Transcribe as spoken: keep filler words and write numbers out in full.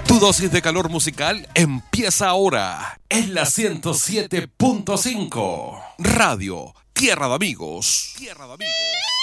Tu dosis de calor musical empieza ahora. Es la ciento siete punto cinco. Radio Tierra de Amigos. Tierra de Amigos.